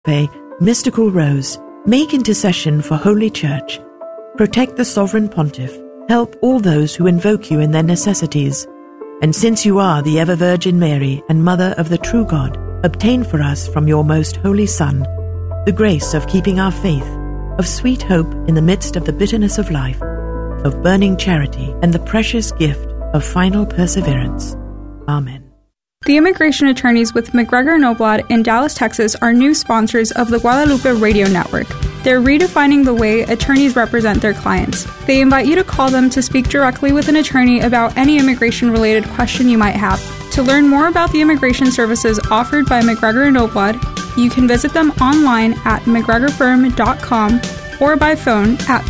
Mystical Rose, make intercession for Holy Church. Protect the Sovereign Pontiff. Help all those who invoke you in their necessities. And since you are the ever-Virgin Mary and Mother of the true God, obtain for us from your most holy Son the grace of keeping our faith, of sweet hope in the midst of the bitterness of life, of burning charity, and the precious gift of final perseverance. Amen. The immigration attorneys with McGregor & Noblad in Dallas, Texas are new sponsors of the Guadalupe Radio Network. They're redefining the way attorneys represent their clients. They invite you to call them to speak directly with an attorney about any immigration-related question you might have. To learn more about the immigration services offered by McGregor & Noblad, you can visit them online at mcgregorfirm.com or by phone at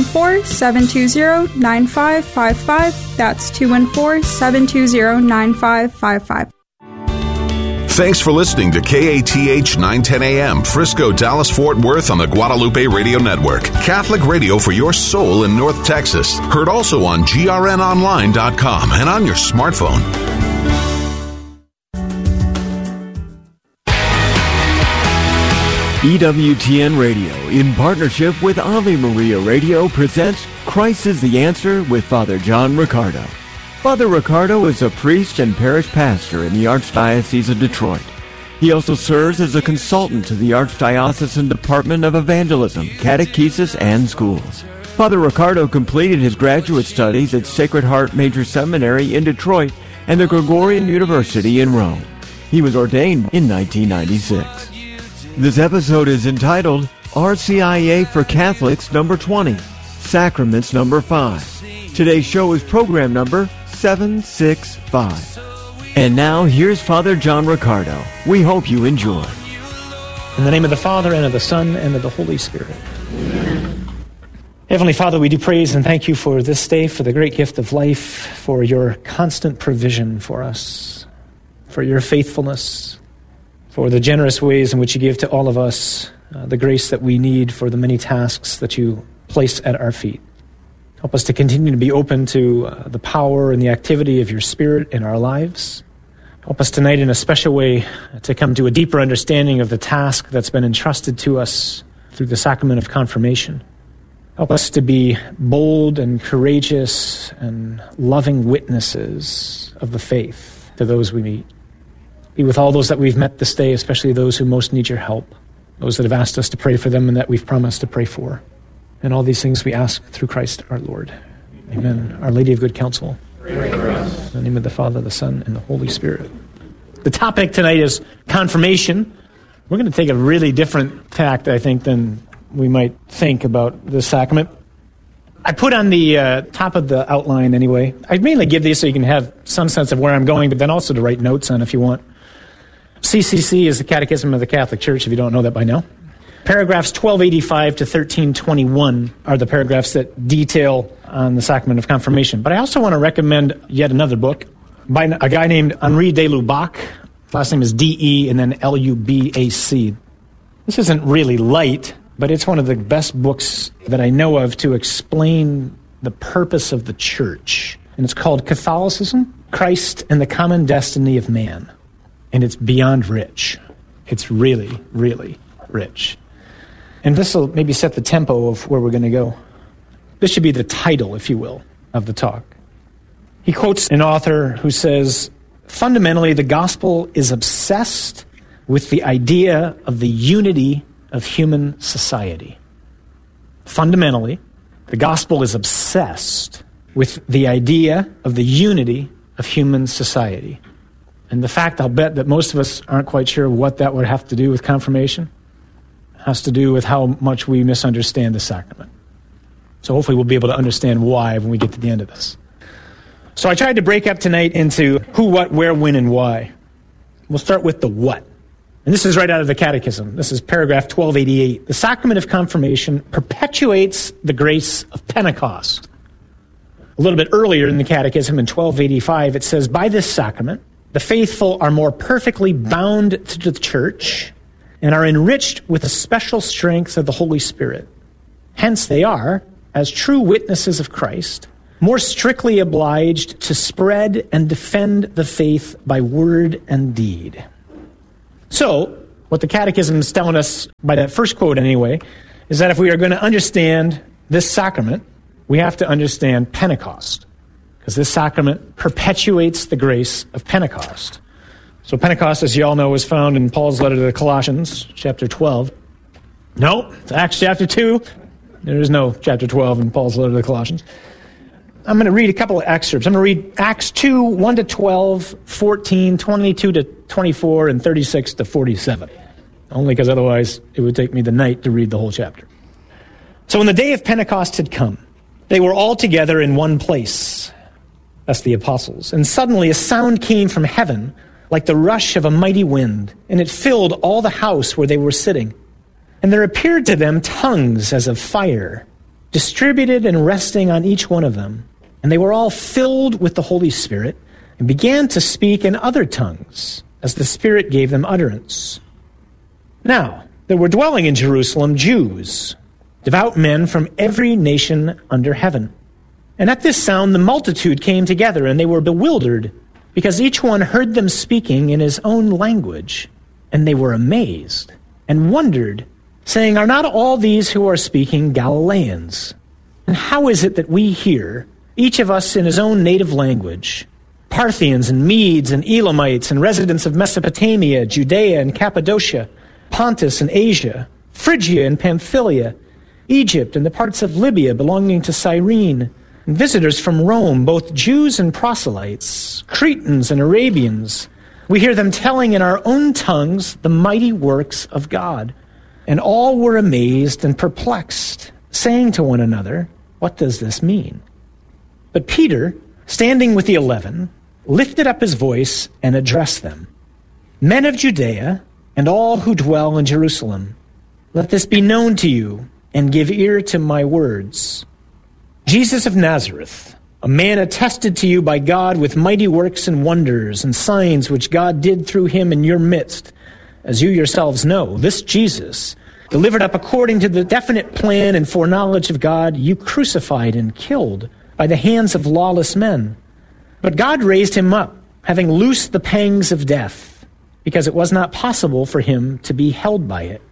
214-720-9555. That's 214-720-9555. Thanks for listening to KATH 910 AM, Frisco, Dallas, Fort Worth on the Guadalupe Radio Network. Catholic radio for your soul in North Texas. Heard also on grnonline.com and on your smartphone. EWTN Radio, in partnership with Ave Maria Radio, presents Christ is the Answer with Father John Riccardo. Father Riccardo is a priest and parish pastor in the Archdiocese of Detroit. He also serves as a consultant to the Archdiocesan Department of Evangelism, Catechesis, and Schools. Father Riccardo completed his graduate studies at Sacred Heart Major Seminary in Detroit and the Gregorian University in Rome. He was ordained in 1996. This episode is entitled RCIA for Catholics number 20, Sacraments number 5. Today's show is program number 765. And now, here's Father John Riccardo. We hope you enjoy. In the name of the Father, and of the Son, and of the Holy Spirit. Heavenly Father, we do praise and thank you for this day, for the great gift of life, for your constant provision for us, for your faithfulness, for the generous ways in which you give to all of us the grace that we need for the many tasks that you place at our feet. Help us to continue to be open to the power and the activity of your Spirit in our lives. Help us tonight in a special way to come to a deeper understanding of the task that's been entrusted to us through the sacrament of confirmation. Help us to be bold and courageous and loving witnesses of the faith to those we meet. Be with all those that we've met this day, especially those who most need your help, those that have asked us to pray for them and that we've promised to pray for. And all these things we ask through Christ our Lord. Amen. Our Lady of Good Counsel. Pray for us. In the name of the Father, the Son, and the Holy Spirit. The topic tonight is confirmation. We're going to take a really different tact, I think, than we might think about this sacrament. I put on the top of the outline anyway. I mainly give these so you can have some sense of where I'm going, but then also to write notes on if you want. CCC is the Catechism of the Catholic Church, if you don't know that by now. Paragraphs 1285 to 1321 are the paragraphs that detail on the sacrament of confirmation. But I also want to recommend yet another book by a guy named Henri de Lubac. Last name is D-E and then L-U-B-A-C. This isn't really light, but it's one of the best books that I know of to explain the purpose of the Church. And it's called Catholicism, Christ, and the Common Destiny of Man. And it's beyond rich. It's really, really rich. And this will maybe set the tempo of where we're going to go. This should be the title, if you will, of the talk. He quotes an author who says, fundamentally, the gospel is obsessed with the idea of the unity of human society. Fundamentally, the gospel is obsessed with the idea of the unity of human society. And the fact, I'll bet, that most of us aren't quite sure what that would have to do with confirmation has to do with how much we misunderstand the sacrament. So hopefully we'll be able to understand why when we get to the end of this. So I tried to break up tonight into who, what, where, when, and why. We'll start with the what. And this is right out of the Catechism. This is paragraph 1288. The sacrament of confirmation perpetuates the grace of Pentecost. A little bit earlier in the Catechism, in 1285, it says, by this sacrament, the faithful are more perfectly bound to the Church and are enriched with the special strength of the Holy Spirit. Hence they are, as true witnesses of Christ, more strictly obliged to spread and defend the faith by word and deed. So, What the Catechism is telling us, by that first quote anyway, is that if we are going to understand this sacrament, we have to understand Pentecost, because this sacrament perpetuates the grace of Pentecost. So Pentecost, as you all know, is found in Paul's letter to the Colossians, chapter 12. No, it's Acts chapter 2. There is no chapter 12 in Paul's letter to the Colossians. I'm going to read a couple of excerpts. I'm going to read Acts 2, 1 to 12, 14, 22 to 24, and 36 to 47. Only because otherwise it would take me the night to read the whole chapter. So when the day of Pentecost had come, they were all together in one place. That's the apostles. And suddenly a sound came from heaven like the rush of a mighty wind, and it filled all the house where they were sitting. And there appeared to them tongues as of fire, distributed and resting on each one of them. And they were all filled with the Holy Spirit and began to speak in other tongues as the Spirit gave them utterance. Now, there were dwelling in Jerusalem Jews, devout men from every nation under heaven. And at this sound the multitude came together, and they were bewildered, because each one heard them speaking in his own language. And they were amazed and wondered, saying, "Are not all these who are speaking Galileans? And how is it that we hear, each of us in his own native language, Parthians and Medes and Elamites and residents of Mesopotamia, Judea and Cappadocia, Pontus and Asia, Phrygia and Pamphylia, Egypt and the parts of Libya belonging to Cyrene, and visitors from Rome, both Jews and proselytes, Cretans and Arabians? We hear them telling in our own tongues the mighty works of God." And all were amazed and perplexed, saying to one another, "What does this mean?" But Peter, standing with the 11, lifted up his voice and addressed them. "Men of Judea, and all who dwell in Jerusalem, let this be known to you, and give ear to my words. Jesus of Nazareth, a man attested to you by God with mighty works and wonders and signs which God did through him in your midst, as you yourselves know, this Jesus, delivered up according to the definite plan and foreknowledge of God, you crucified and killed by the hands of lawless men. But God raised him up, having loosed the pangs of death, because it was not possible for him to be held by it.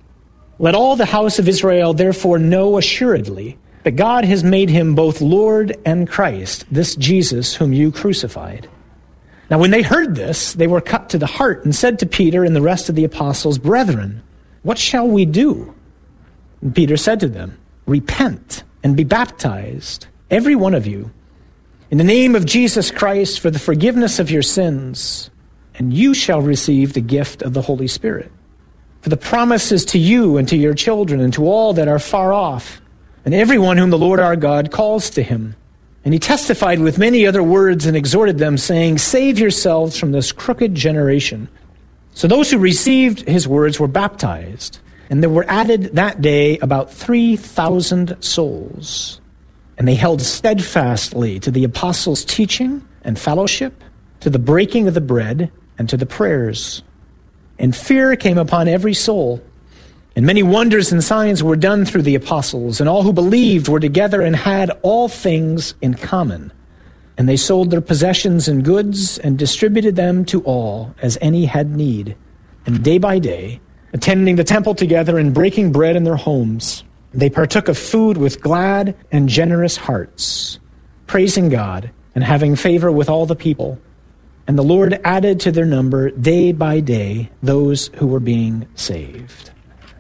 Let all the house of Israel therefore know assuredly that God has made him both Lord and Christ, this Jesus whom you crucified." Now when they heard this, they were cut to the heart and said to Peter and the rest of the apostles, "Brethren, what shall we do?" And Peter said to them, "Repent and be baptized, every one of you, in the name of Jesus Christ for the forgiveness of your sins, and you shall receive the gift of the Holy Spirit. For the promise is to you and to your children and to all that are far off, and everyone whom the Lord our God calls to him." And he testified with many other words and exhorted them, saying, "Save yourselves from this crooked generation." So those who received his words were baptized, and there were added that day about 3,000 souls. And they held steadfastly to the apostles' teaching and fellowship, to the breaking of the bread, and to the prayers. And fear came upon every soul. And many wonders and signs were done through the apostles, and all who believed were together and had all things in common. And they sold their possessions and goods and distributed them to all as any had need. And day by day, attending the temple together and breaking bread in their homes, they partook of food with glad and generous hearts, praising God and having favor with all the people. And the Lord added to their number day by day those who were being saved.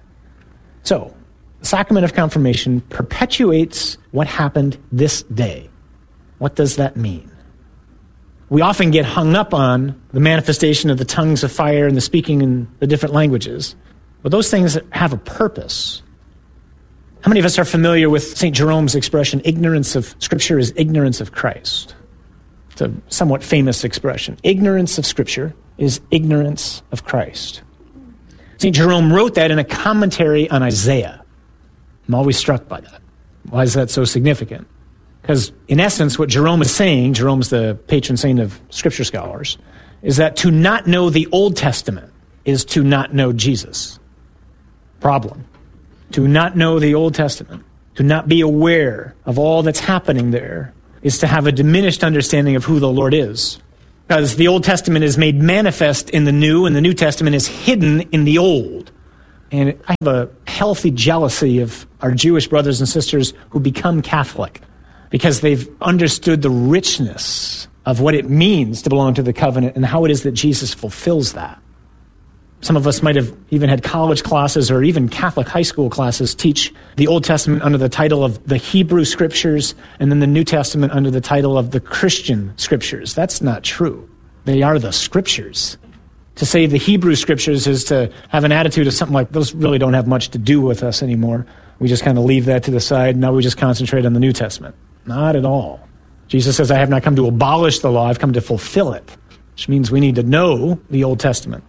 So, the sacrament of confirmation perpetuates what happened this day. What does that mean? We often get hung up on the manifestation of the tongues of fire and the speaking in the different languages. But those things have a purpose. How many of us are familiar with St. Jerome's expression, ignorance of Scripture is ignorance of Christ? It's a somewhat famous expression. Ignorance of Scripture is ignorance of Christ. St. Jerome wrote that in a commentary on Isaiah. I'm always struck by that. Why is that so significant? Because in essence, what Jerome is saying, Jerome's the patron saint of Scripture scholars, is that to not know the Old Testament is to not know Jesus. Problem. To not know the Old Testament, to not be aware of all that's happening there, is to have a diminished understanding of who the Lord is. Because the Old Testament is made manifest in the New, and the New Testament is hidden in the Old. And I have a healthy jealousy of our Jewish brothers and sisters who become Catholic because they've understood the richness of what it means to belong to the covenant and how it is that Jesus fulfills that. Some of us might have even had college classes or even Catholic high school classes teach the Old Testament under the title of the Hebrew Scriptures and then the New Testament under the title of the Christian Scriptures. That's not true. They are the Scriptures. To say the Hebrew Scriptures is to have an attitude of something like, those really don't have much to do with us anymore. We just kind of leave that to the side. Now we just concentrate on the New Testament. Not at all. Jesus says, I have not come to abolish the law, I've come to fulfill it, which means we need to know the Old Testament.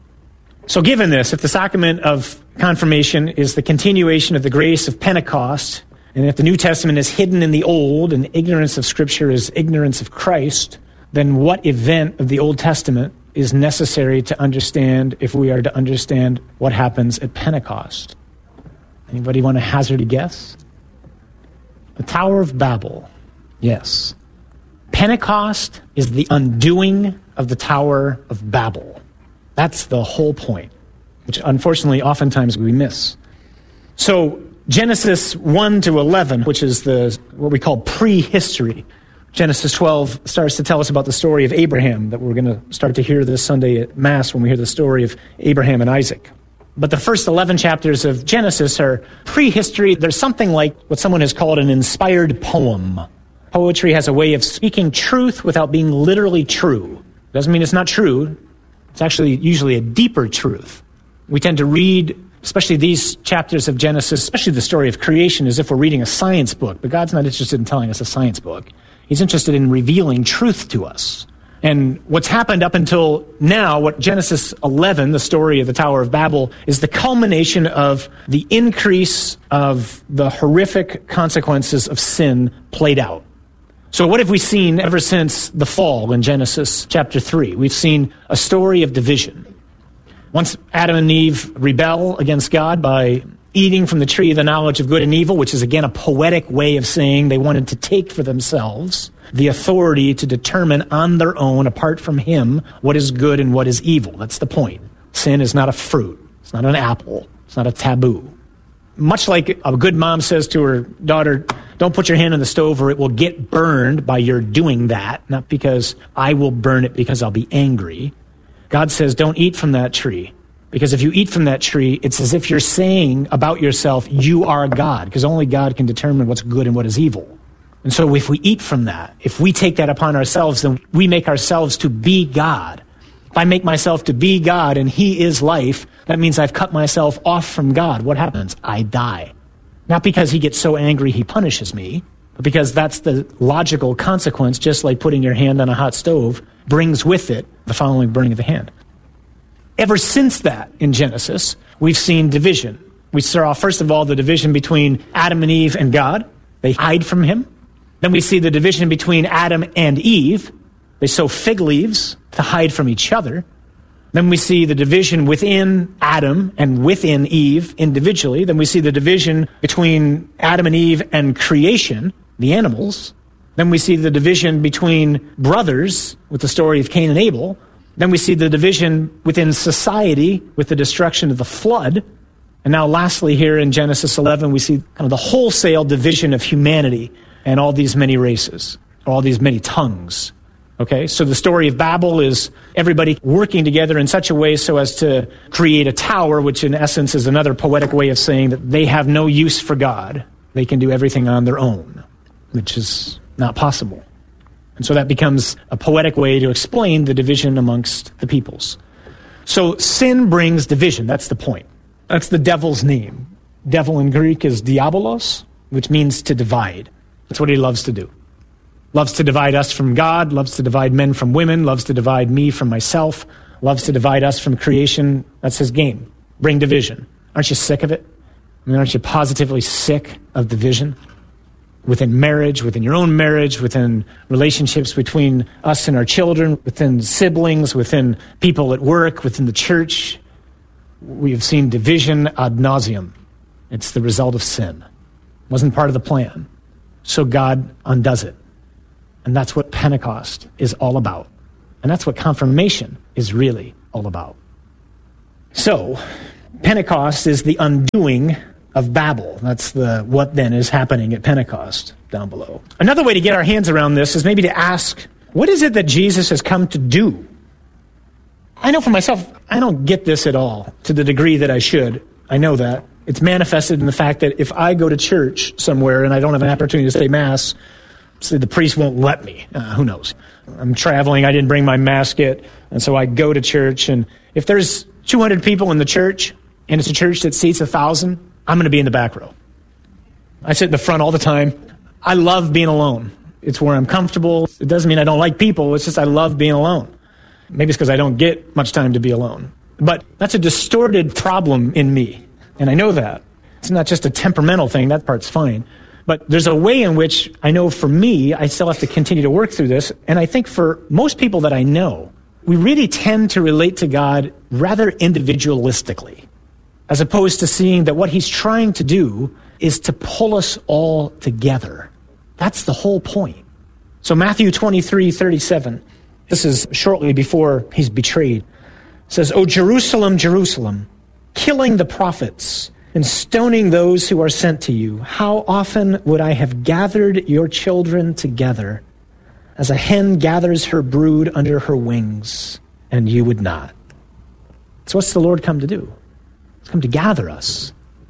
So given this, if the sacrament of confirmation is the continuation of the grace of Pentecost, and if the New Testament is hidden in the Old, and ignorance of Scripture is ignorance of Christ, then what event of the Old Testament is necessary to understand if we are to understand what happens at Pentecost? Anybody want to hazard a guess? The Tower of Babel. Yes. Pentecost is the undoing of the Tower of Babel. That's the whole point, which unfortunately oftentimes we miss. So Genesis 1 to 11, which is what we call prehistory. Genesis 12 starts to tell us about the story of Abraham that we're going to start to hear this Sunday at Mass when we hear the story of Abraham and Isaac. But the first 11 chapters of Genesis are prehistory. There's something like what someone has called an inspired poem. Poetry has a way of speaking truth without being literally true. Doesn't mean it's not true. It's actually usually a deeper truth. We tend to read, especially these chapters of Genesis, especially the story of creation, as if we're reading a science book. But God's not interested in telling us a science book. He's interested in revealing truth to us. And what's happened up until now, what Genesis 11, the story of the Tower of Babel, is the culmination of the increase of the horrific consequences of sin played out. So what have we seen ever since the fall in Genesis chapter 3? We've seen a story of division. Once Adam and Eve rebel against God by eating from the tree of the knowledge of good and evil, which is again a poetic way of saying they wanted to take for themselves the authority to determine on their own, apart from Him, what is good and what is evil. That's the point. Sin is not a fruit. It's not an apple. It's not a taboo. Much like a good mom says to her daughter, don't put your hand on the stove or it will get burned by your doing that, not because I will burn it because I'll be angry. God says, don't eat from that tree. Because if you eat from that tree, it's as if you're saying about yourself, you are God, because only God can determine what's good and what is evil. And so if we eat from that, if we take that upon ourselves, then we make ourselves to be God. If I make myself to be God and He is life, that means I've cut myself off from God. What happens? I die. Not because He gets so angry He punishes me, but because that's the logical consequence, just like putting your hand on a hot stove brings with it the following burning of the hand. Ever since that, in Genesis, we've seen division. We saw, first of all, the division between Adam and Eve and God. They hide from Him. Then we see the division between Adam and Eve. They sow fig leaves to hide from each other. Then we see the division within Adam and within Eve individually. Then we see the division between Adam and Eve and creation, the animals. Then we see the division between brothers with the story of Cain and Abel. Then we see the division within society with the destruction of the flood. And now lastly here in Genesis 11, we see kind of the wholesale division of humanity and all these many races, all these many tongues. Okay, so the story of Babel is everybody working together in such a way so as to create a tower, which in essence is another poetic way of saying that they have no use for God. They can do everything on their own, which is not possible. And so that becomes a poetic way to explain the division amongst the peoples. So sin brings division. That's the point. That's the devil's name. Devil in Greek is diabolos, which means to divide. That's what he loves to do. Loves to divide us from God, loves to divide men from women, loves to divide me from myself, loves to divide us from creation. That's his game. Bring division. Aren't you sick of it? I mean, aren't you positively sick of division? Within marriage, within your own marriage, within relationships between us and our children, within siblings, within people at work, within the church. We have seen division ad nauseum. It's the result of sin. It wasn't part of the plan. So God undoes it. And that's what Pentecost is all about. And that's what confirmation is really all about. So, Pentecost is the undoing of Babel. That's what then is happening at Pentecost down below. Another way to get our hands around this is maybe to ask, what is it that Jesus has come to do? I know for myself, I don't get this at all to the degree that I should. I know that. It's manifested in the fact that if I go to church somewhere and I don't have an opportunity to say Mass, so the priest won't let me. Who knows? I'm traveling, I didn't bring my mass kit, and so I go to church, and if there's 200 people in the church, and it's a church that seats 1,000, I'm going to be in the back row. I sit in the front all the time. I love being alone. It's where I'm comfortable. It doesn't mean I don't like people, it's just I love being alone. Maybe it's because I don't get much time to be alone. But that's a distorted problem in me, and I know that. It's not just a temperamental thing, that part's fine. But there's a way in which I know for me, I still have to continue to work through this. And I think for most people that I know, we really tend to relate to God rather individualistically, as opposed to seeing that what he's trying to do is to pull us all together. That's the whole point. So Matthew 23:37, this is shortly before he's betrayed, says, "O Jerusalem, Jerusalem, killing the prophets and stoning those who are sent to you, how often would I have gathered your children together as a hen gathers her brood under her wings, and you would not." So what's the Lord come to do? He's come to gather us.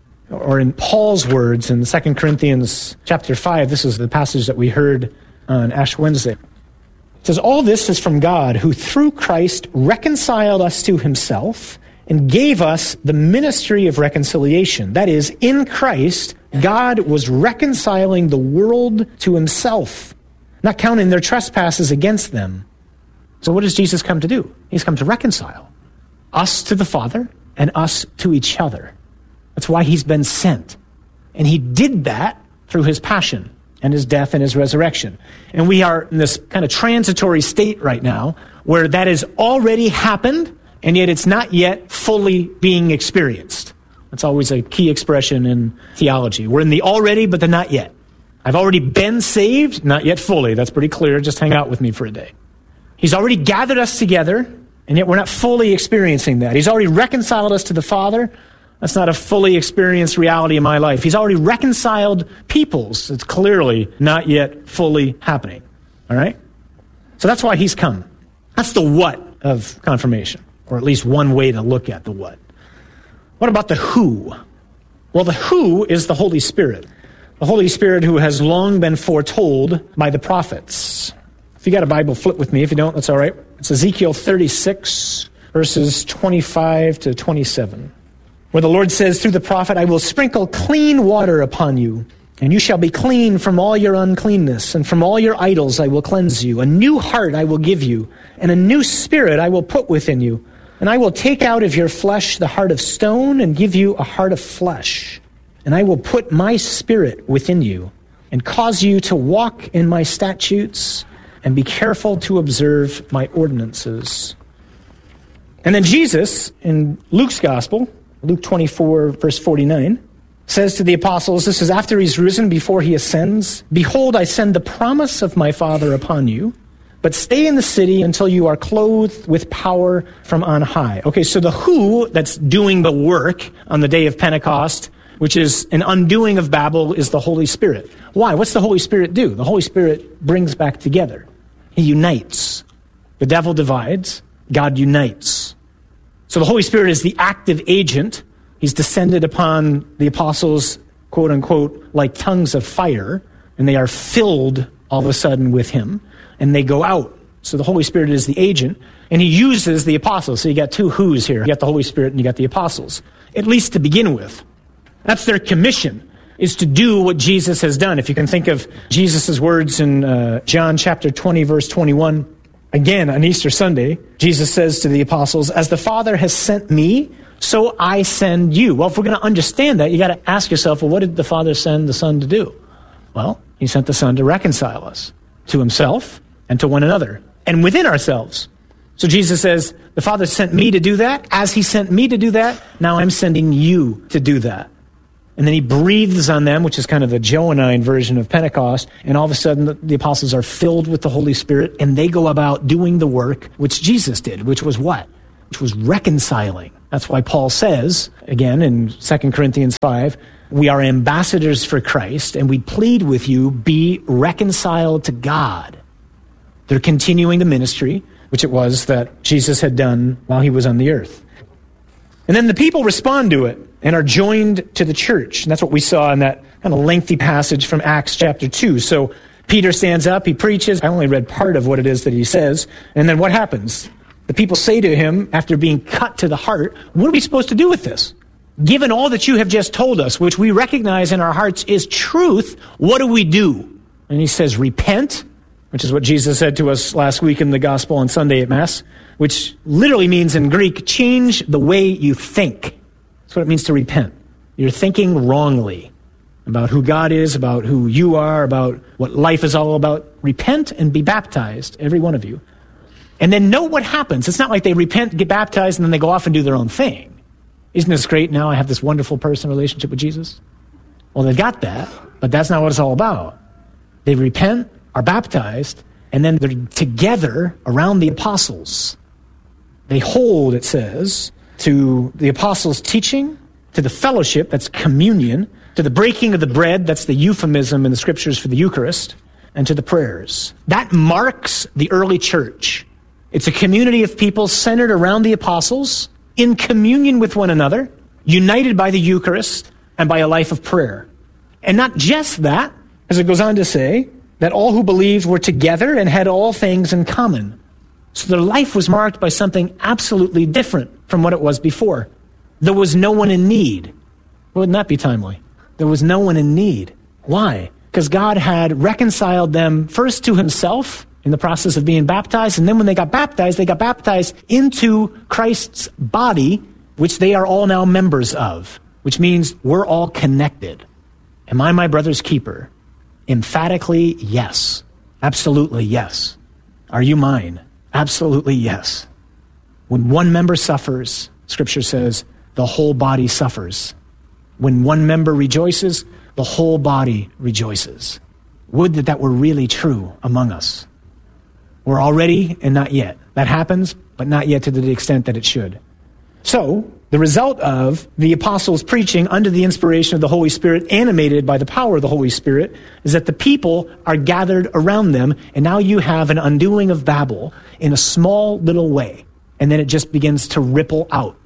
Or in Paul's words in 2 Corinthians chapter 5, this is the passage that we heard on Ash Wednesday. It says, "All this is from God, who through Christ reconciled us to himself and gave us the ministry of reconciliation." That is, in Christ, God was reconciling the world to himself, not counting their trespasses against them. So what does Jesus come to do? He's come to reconcile us to the Father and us to each other. That's why he's been sent. And he did that through his passion and his death and his resurrection. And we are in this kind of transitory state right now where that has already happened, and yet it's not yet fully being experienced. That's always a key expression in theology. We're in the already, but the not yet. I've already been saved, not yet fully. That's pretty clear. Just hang out with me for a day. He's already gathered us together, and yet we're not fully experiencing that. He's already reconciled us to the Father. That's not a fully experienced reality in my life. He's already reconciled peoples. It's clearly not yet fully happening. All right? So that's why he's come. That's the what of confirmation, or at least one way to look at the what. What about the who? Well, the who is the Holy Spirit. The Holy Spirit who has long been foretold by the prophets. If you got a Bible, flip with me. If you don't, that's all right. It's Ezekiel 36, verses 25 to 27. Where the Lord says through the prophet, "I will sprinkle clean water upon you, and you shall be clean from all your uncleanness, and from all your idols I will cleanse you. A new heart I will give you, and a new spirit I will put within you. And I will take out of your flesh the heart of stone, and give you a heart of flesh. And I will put my spirit within you, and cause you to walk in my statutes, and be careful to observe my ordinances." And then Jesus, in Luke's gospel, Luke 24, verse 49, says to the apostles, this is after he's risen, before he ascends, "Behold, I send the promise of my Father upon you, but stay in the city until you are clothed with power from on high." Okay, so the who that's doing the work on the day of Pentecost, which is an undoing of Babel, is the Holy Spirit. Why? What's the Holy Spirit do? The Holy Spirit brings back together. He unites. The devil divides. God unites. So the Holy Spirit is the active agent. He's descended upon the apostles, quote unquote, like tongues of fire, and they are filled all of a sudden with him, and they go out. So the Holy Spirit is the agent, and he uses the apostles. So you got two who's here. You got the Holy Spirit and you got the apostles, at least to begin with. That's their commission, is to do what Jesus has done. If you can think of Jesus' words in John chapter 20, verse 21, again, on Easter Sunday, Jesus says to the apostles, "As the Father has sent me, so I send you." Well, if we're going to understand that, you got to ask yourself, well, what did the Father send the Son to do? Well, he sent the Son to reconcile us to himself and to one another and within ourselves. So Jesus says, the Father sent me to do that. As he sent me to do that, now I'm sending you to do that. And then he breathes on them, which is kind of the Johannine version of Pentecost. And all of a sudden, the apostles are filled with the Holy Spirit, and they go about doing the work which Jesus did, which was what? Which was reconciling. That's why Paul says, again, in 2 Corinthians 5, we are ambassadors for Christ, and we plead with you, be reconciled to God. They're continuing the ministry, which it was that Jesus had done while he was on the earth. And then the people respond to it and are joined to the church. And that's what we saw in that kind of lengthy passage from Acts chapter 2. So Peter stands up, he preaches. I only read part of what it is that he says. And then what happens? The people say to him, after being cut to the heart, what are we supposed to do with this? Given all that you have just told us, which we recognize in our hearts is truth, what do we do? And he says, repent, which is what Jesus said to us last week in the gospel on Sunday at Mass, which literally means in Greek, change the way you think. That's what it means to repent. You're thinking wrongly about who God is, about who you are, about what life is all about. Repent and be baptized, every one of you. And then note what happens. It's not like they repent, get baptized, and then they go off and do their own thing. Isn't this great? Now I have this wonderful personal relationship with Jesus. Well, they've got that, but that's not what it's all about. They repent, are baptized, and then they're together around the apostles. They hold, it says, to the apostles' teaching, to the fellowship, that's communion, to the breaking of the bread, that's the euphemism in the scriptures for the Eucharist, and to the prayers. That marks the early church. It's a community of people centered around the apostles, in communion with one another, united by the Eucharist and by a life of prayer. And not just that, as it goes on to say, that all who believed were together and had all things in common. So their life was marked by something absolutely different from what it was before. There was no one in need. Wouldn't that be timely? There was no one in need. Why? Because God had reconciled them first to himself in the process of being baptized, and then when they got baptized into Christ's body, which they are all now members of, which means we're all connected. Am I my brother's keeper? Emphatically, yes. Absolutely, yes. Are you mine? Absolutely, yes. When one member suffers, Scripture says, the whole body suffers. When one member rejoices, the whole body rejoices. Would that that were really true among us. We're already and not yet. That happens, but not yet to the extent that it should. So, the result of the apostles' preaching under the inspiration of the Holy Spirit, animated by the power of the Holy Spirit, is that the people are gathered around them, and now you have an undoing of Babel in a small little way, and then it just begins to ripple out.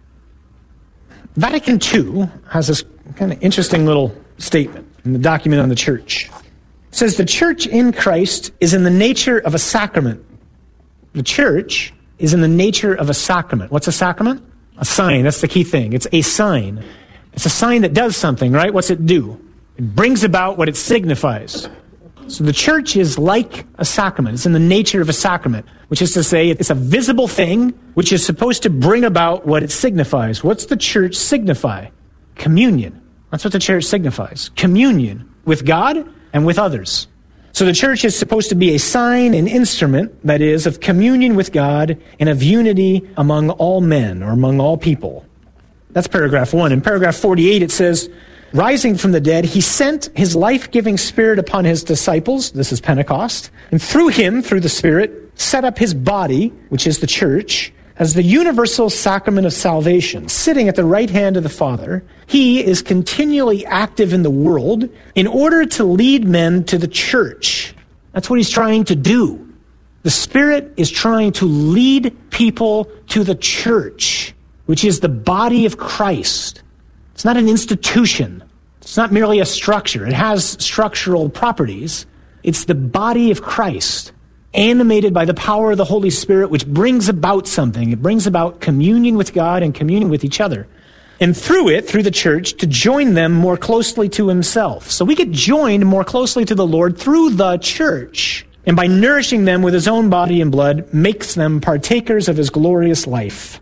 Vatican II has this kind of interesting little statement in the document on the church. It says, the church in Christ is in the nature of a sacrament. The church is in the nature of a sacrament. What's a sacrament? A sign. That's the key thing. It's a sign. It's a sign that does something, right? What's it do? It brings about what it signifies. So the church is like a sacrament. It's in the nature of a sacrament, which is to say it's a visible thing which is supposed to bring about what it signifies. What's the church signify? Communion. That's what the church signifies. Communion with God and with others. So the church is supposed to be a sign, an instrument, that is, of communion with God and of unity among all men or among all people. That's paragraph 1. In paragraph 48 it says, rising from the dead, he sent his life-giving Spirit upon his disciples, this is Pentecost, and through him, through the Spirit, set up his body, which is the church, as the universal sacrament of salvation, sitting at the right hand of the Father. He is continually active in the world in order to lead men to the church. That's what he's trying to do. The Spirit is trying to lead people to the church, which is the body of Christ. It's not an institution. It's not merely a structure. It has structural properties. It's the body of Christ, animated by the power of the Holy Spirit, which brings about something. It brings about communion with God and communion with each other. And through it, through the church, to join them more closely to himself. So we get joined more closely to the Lord through the church. And by nourishing them with his own body and blood, makes them partakers of his glorious life.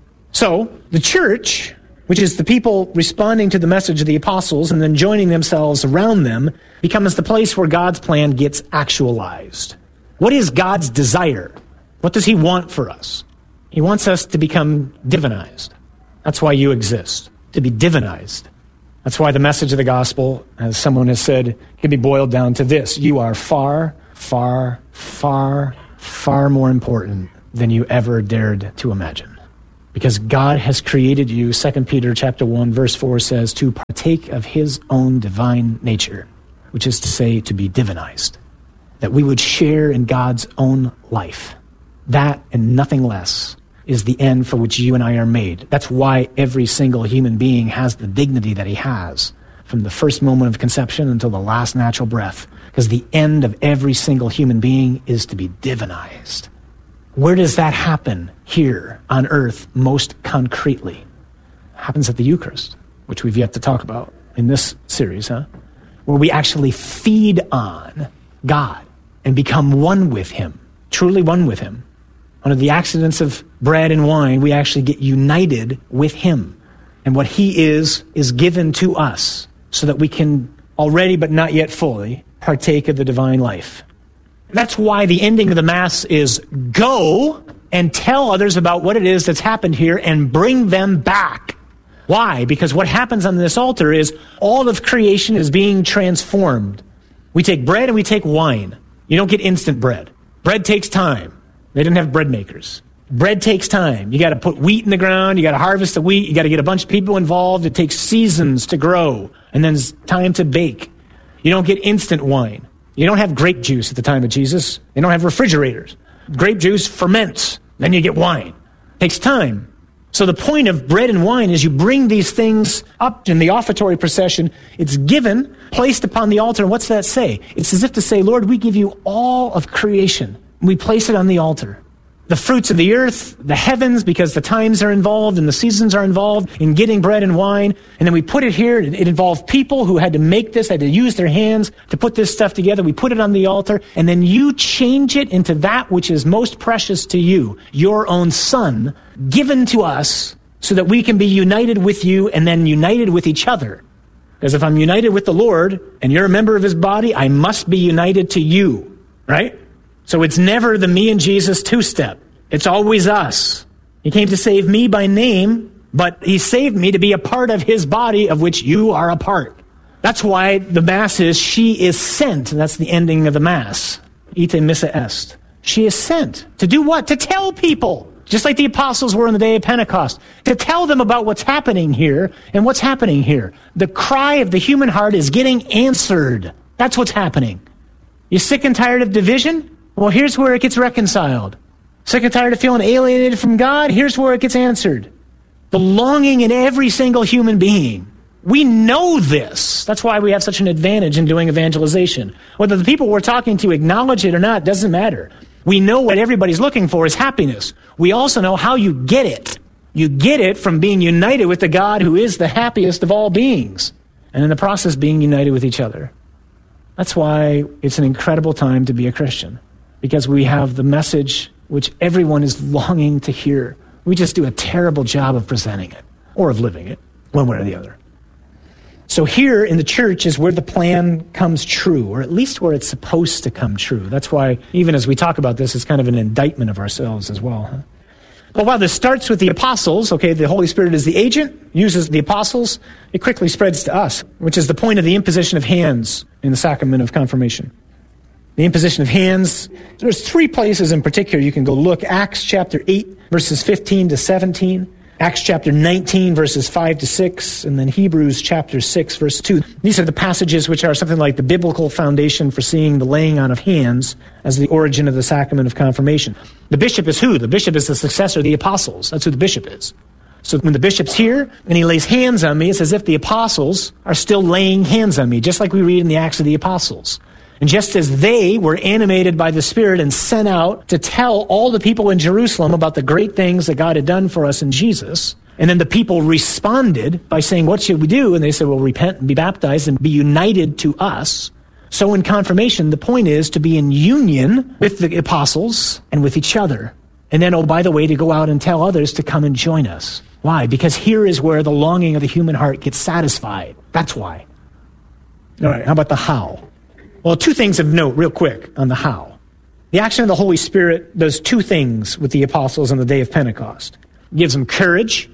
So, the church, which is the people responding to the message of the apostles and then joining themselves around them, becomes the place where God's plan gets actualized. What is God's desire? What does he want for us? He wants us to become divinized. That's why you exist, to be divinized. That's why the message of the gospel, as someone has said, can be boiled down to this. You are far, far, far, far more important than you ever dared to imagine. Because God has created you, 2 Peter chapter 1, verse 4 says, to partake of his own divine nature, which is to say, to be divinized. That we would share in God's own life. That and nothing less is the end for which you and I are made. That's why every single human being has the dignity that he has from the first moment of conception until the last natural breath. Because the end of every single human being is to be divinized. Where does that happen here on earth most concretely? It happens at the Eucharist, which we've yet to talk about in this series, where we actually feed on God and become one with him, truly one with him. Under the accidents of bread and wine, we actually get united with him. And what he is given to us so that we can already but not yet fully partake of the divine life. That's why the ending of the Mass is go and tell others about what it is that's happened here and bring them back. Why? Because what happens on this altar is all of creation is being transformed. We take bread and we take wine. You don't get instant bread. Bread takes time. They didn't have bread makers. Bread takes time. You got to put wheat in the ground. You got to harvest the wheat. You got to get a bunch of people involved. It takes seasons to grow. And then it's time to bake. You don't get instant wine. You don't have grape juice at the time of Jesus. They don't have refrigerators. Grape juice ferments. Then you get wine. It takes time. So the point of bread and wine is you bring these things up in the offertory procession. It's given, placed upon the altar. And what's that say? It's as if to say, Lord, we give you all of creation. We place it on the altar. The fruits of the earth, the heavens, because the times are involved and the seasons are involved in getting bread and wine. And then we put it here. It involved people who had to make this, had to use their hands to put this stuff together. We put it on the altar. And then you change it into that which is most precious to you, your own Son, given to us so that we can be united with you and then united with each other. Because if I'm united with the Lord and you're a member of his body, I must be united to you, right? So it's never the me and Jesus two-step. It's always us. He came to save me by name, but he saved me to be a part of his body of which you are a part. That's why the Mass is, she is sent. That's the ending of the Mass. Ite missa est. She is sent. To do what? To tell people. Just like the apostles were on the day of Pentecost. To tell them about what's happening here and what's happening here. The cry of the human heart is getting answered. That's what's happening. You sick and tired of division? Well, here's where it gets reconciled. Sick and tired of feeling alienated from God? Here's where it gets answered. The longing in every single human being. We know this. That's why we have such an advantage in doing evangelization. Whether the people we're talking to acknowledge it or not doesn't matter. We know what everybody's looking for is happiness. We also know how you get it. You get it from being united with the God who is the happiest of all beings. And in the process, being united with each other. That's why it's an incredible time to be a Christian. Because we have the message which everyone is longing to hear. We just do a terrible job of presenting it, or of living it, one way or the other. So here in the church is where the plan comes true, or at least where it's supposed to come true. That's why, even as we talk about this, it's kind of an indictment of ourselves as well. But while this starts with the apostles, okay, the Holy Spirit is the agent, uses the apostles, it quickly spreads to us, which is the point of the imposition of hands in the sacrament of confirmation. The imposition of hands, there's 3 places in particular you can go look. Acts chapter 8, verses 15 to 17. Acts chapter 19, verses 5 to 6. And then Hebrews chapter 6, verse 2. These are the passages which are something like the biblical foundation for seeing the laying on of hands as the origin of the sacrament of confirmation. The bishop is who? The bishop is the successor of the apostles. That's who the bishop is. So when the bishop's here and he lays hands on me, it's as if the apostles are still laying hands on me, just like we read in the Acts of the Apostles. And just as they were animated by the Spirit and sent out to tell all the people in Jerusalem about the great things that God had done for us in Jesus, and then the people responded by saying, what should we do? And they said, well, repent and be baptized and be united to us. So in confirmation, the point is to be in union with the apostles and with each other. And then, oh, by the way, to go out and tell others to come and join us. Why? Because here is where the longing of the human heart gets satisfied. That's why. All right, how about the how? Well, 2 things of note real quick on the how. The action of the Holy Spirit does 2 things with the apostles on the day of Pentecost. It gives them courage.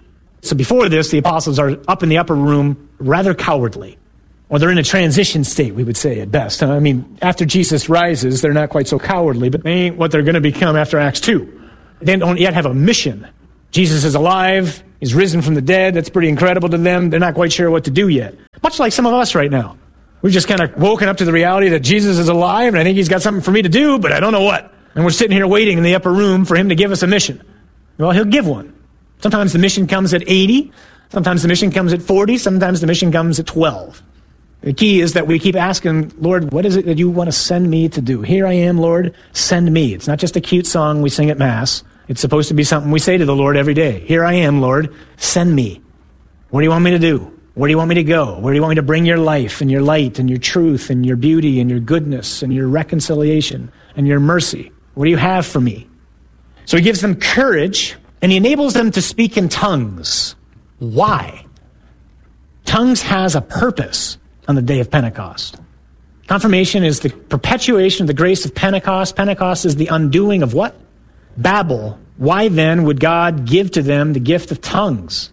So before this, the apostles are up in the upper room, rather cowardly. Or they're in a transition state, we would say at best. I mean, after Jesus rises, they're not quite so cowardly, but they ain't what they're going to become after Acts 2. They don't yet have a mission. Jesus is alive. He's risen from the dead. That's pretty incredible to them. They're not quite sure what to do yet. Much like some of us right now. We've just kind of woken up to the reality that Jesus is alive, and I think he's got something for me to do, but I don't know what. And we're sitting here waiting in the upper room for him to give us a mission. Well, he'll give one. Sometimes the mission comes at 80. Sometimes the mission comes at 40. Sometimes the mission comes at 12. The key is that we keep asking, Lord, what is it that you want to send me to do? Here I am, Lord, send me. It's not just a cute song we sing at Mass. It's supposed to be something we say to the Lord every day. Here I am, Lord, send me. What do you want me to do? Where do you want me to go? Where do you want me to bring your life and your light and your truth and your beauty and your goodness and your reconciliation and your mercy? What do you have for me? So he gives them courage, and he enables them to speak in tongues. Why? Tongues has a purpose on the day of Pentecost. Confirmation is the perpetuation of the grace of Pentecost. Pentecost is the undoing of what? Babel. Why then would God give to them the gift of tongues?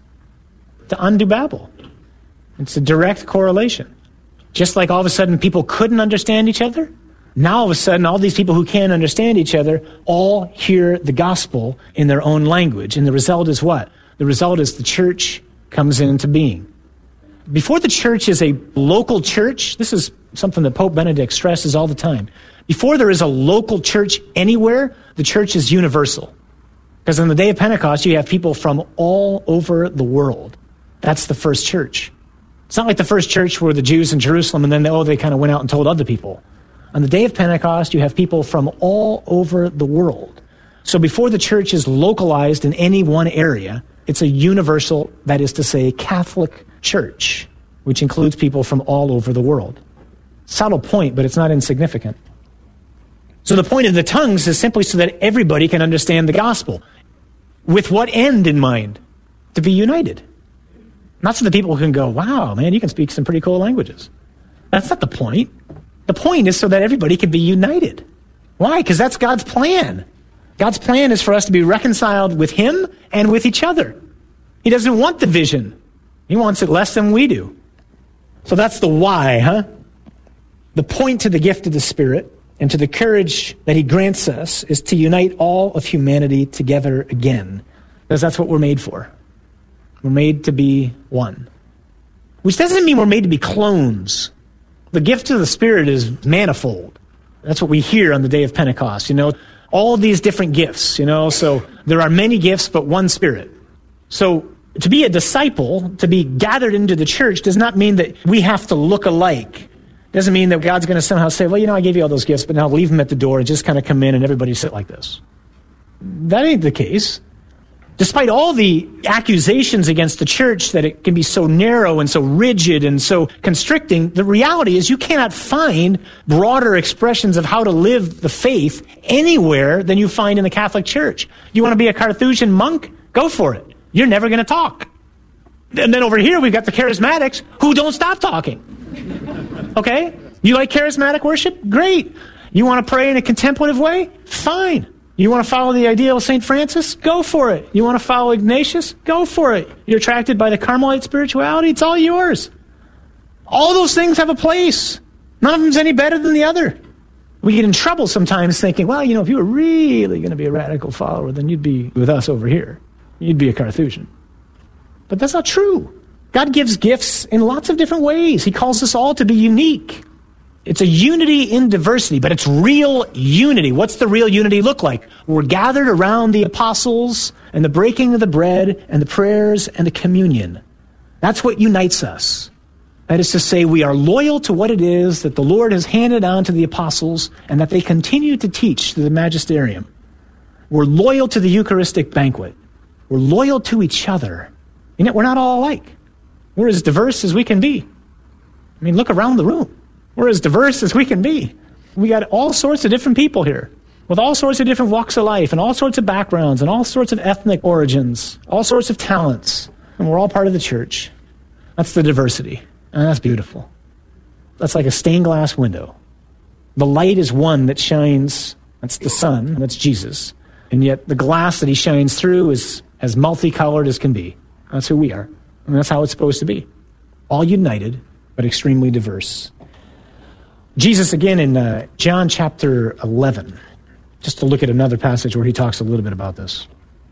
To undo Babel. It's a direct correlation. Just like all of a sudden people couldn't understand each other, now all of a sudden all these people who can't understand each other all hear the gospel in their own language. And the result is what? The result is the church comes into being. Before the church is a local church, this is something that Pope Benedict stresses all the time. Before there is a local church anywhere, the church is universal. Because on the day of Pentecost, you have people from all over the world. That's the first church. It's not like the first church were the Jews in Jerusalem and then they kind of went out and told other people. On the day of Pentecost, you have people from all over the world. So before the church is localized in any one area, it's a universal, that is to say, Catholic church, which includes people from all over the world. Subtle point, but it's not insignificant. So the point of the tongues is simply so that everybody can understand the gospel. With what end in mind? To be united. Not so that people can go, wow, man, you can speak some pretty cool languages. That's not the point. The point is so that everybody can be united. Why? Because that's God's plan. God's plan is for us to be reconciled with him and with each other. He doesn't want division. He wants it less than we do. So that's the why, huh? The point to the gift of the Spirit and to the courage that he grants us is to unite all of humanity together again. Because that's what we're made for. We're made to be one. Which doesn't mean we're made to be clones. The gift of the Spirit is manifold. That's what we hear on the day of Pentecost, all these different gifts, so there are many gifts, but one Spirit. So to be a disciple, to be gathered into the church, does not mean that we have to look alike. It doesn't mean that God's going to somehow say, well, I gave you all those gifts, but now leave them at the door and just kind of come in and everybody sit like this. That ain't the case. Despite all the accusations against the church that it can be so narrow and so rigid and so constricting, the reality is you cannot find broader expressions of how to live the faith anywhere than you find in the Catholic Church. You want to be a Carthusian monk? Go for it. You're never going to talk. And then over here, we've got the charismatics who don't stop talking. Okay? You like charismatic worship? Great. You want to pray in a contemplative way? Fine. You want to follow the ideal of St. Francis? Go for it. You want to follow Ignatius? Go for it. You're attracted by the Carmelite spirituality? It's all yours. All those things have a place. None of them's any better than the other. We get in trouble sometimes thinking, well, if you were really going to be a radical follower, then you'd be with us over here. You'd be a Carthusian. But that's not true. God gives gifts in lots of different ways. He calls us all to be unique. It's a unity in diversity, but it's real unity. What's the real unity look like? We're gathered around the apostles and the breaking of the bread and the prayers and the communion. That's what unites us. That is to say, we are loyal to what it is that the Lord has handed on to the apostles and that they continue to teach to the magisterium. We're loyal to the Eucharistic banquet. We're loyal to each other. And yet we're not all alike. We're as diverse as we can be. Look around the room. We're as diverse as we can be. We got all sorts of different people here with all sorts of different walks of life and all sorts of backgrounds and all sorts of ethnic origins, all sorts of talents. And we're all part of the church. That's the diversity. And that's beautiful. That's like a stained glass window. The light is one that shines. That's the sun. That's Jesus. And yet the glass that he shines through is as multicolored as can be. That's who we are. And that's how it's supposed to be. All united, but extremely diverse. Jesus, again, in John chapter 11, just to look at another passage where he talks a little bit about this.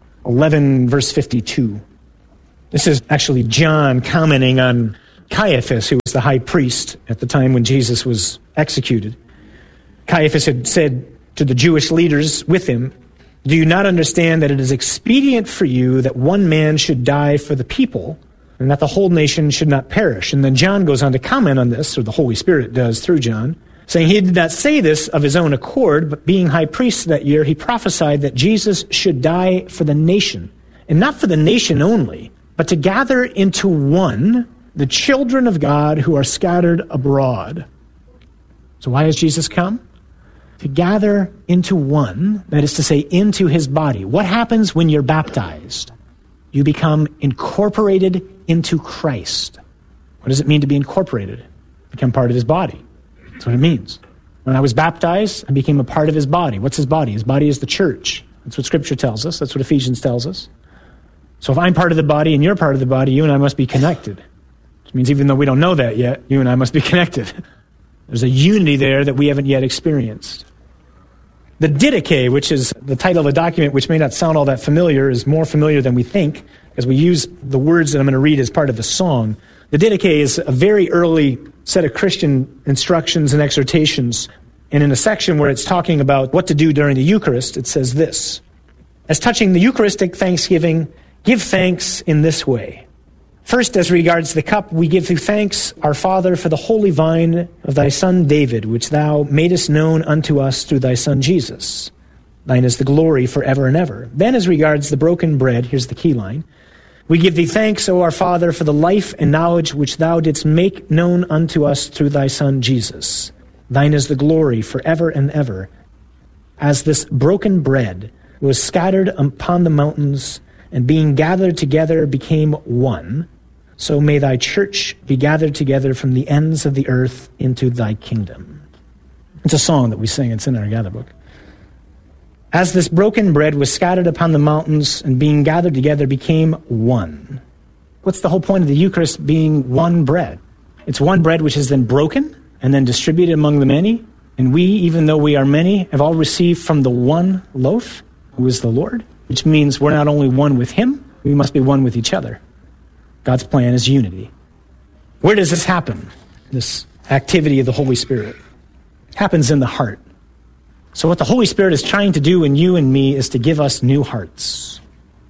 11, verse 52. This is actually John commenting on Caiaphas, who was the high priest at the time when Jesus was executed. Caiaphas had said to the Jewish leaders with him, "Do you not understand that it is expedient for you that one man should die for the people, and that the whole nation should not perish?" And then John goes on to comment on this, or the Holy Spirit does through John, saying he did not say this of his own accord, but being high priest that year, he prophesied that Jesus should die for the nation, and not for the nation only, but to gather into one the children of God who are scattered abroad. So why has Jesus come? To gather into one, that is to say, into his body. What happens when you're baptized? You become incorporated into Christ. What does it mean to be incorporated? Become part of his body. That's what it means. When I was baptized, I became a part of his body. What's his body? His body is the church. That's what Scripture tells us. That's what Ephesians tells us. So if I'm part of the body and you're part of the body, you and I must be connected. Which means even though we don't know that yet, you and I must be connected. There's a unity there that we haven't yet experienced. The Didache, which is the title of a document which may not sound all that familiar, is more familiar than we think, as we use the words that I'm going to read as part of the song. The Didache is a very early set of Christian instructions and exhortations. And in a section where it's talking about what to do during the Eucharist, it says this: "As touching the Eucharistic thanksgiving, give thanks in this way. First, as regards the cup, we give thee thanks, our Father, for the holy vine of thy Son David, which thou madest known unto us through thy Son Jesus. Thine is the glory forever and ever. Then, as regards the broken bread," here's the key line, "we give thee thanks, O our Father, for the life and knowledge which thou didst make known unto us through thy Son Jesus. Thine is the glory forever and ever. As this broken bread was scattered upon the mountains, and being gathered together became one, so may thy church be gathered together from the ends of the earth into thy kingdom." It's a song that we sing. It's in our gather book. As this broken bread was scattered upon the mountains and being gathered together became one. What's the whole point of the Eucharist being one bread? It's one bread which is then broken and then distributed among the many. And we, even though we are many, have all received from the one loaf, who is the Lord, which means we're not only one with him, we must be one with each other. God's plan is unity. Where does this happen? This activity of the Holy Spirit happens in the heart. So what the Holy Spirit is trying to do in you and me is to give us new hearts.